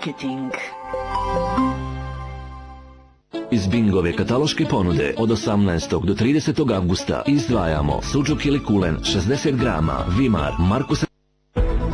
marketing. Iz Bingove kataloške ponude od 18. do 30. avgusta izdvajamo suđuk ili kulen 60 grama, Vimar, Markusa